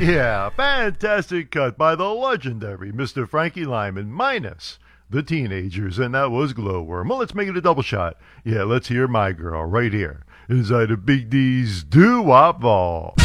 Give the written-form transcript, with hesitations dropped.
Yeah, fantastic cut by the legendary Mr. Frankie Lyman, minus the teenagers, and that was Glowworm. Well, let's make it a double shot. Yeah, let's hear My Girl right here inside of Big D's Doo-Wop Vault.